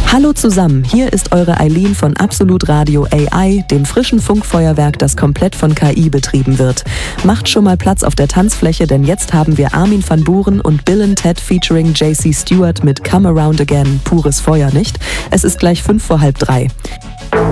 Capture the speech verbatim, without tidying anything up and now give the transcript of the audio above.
Hallo zusammen, hier ist eure Eileen von Absolut Radio A I, dem frischen Funkfeuerwerk, das komplett von K I betrieben wird. Macht schon mal Platz auf der Tanzfläche, denn jetzt haben wir Armin van Buuren und Bill and Ted featuring J C Stewart mit Come Around Again. Pures Feuer, nicht? Es ist gleich fünf vor halb drei.